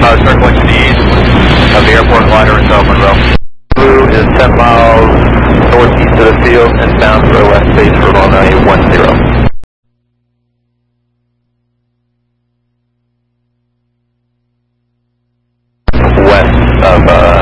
Circling to the east of the airport glider in South Monroe. Blue is 10 miles northeast of the field and bound for west base for runway 10. West of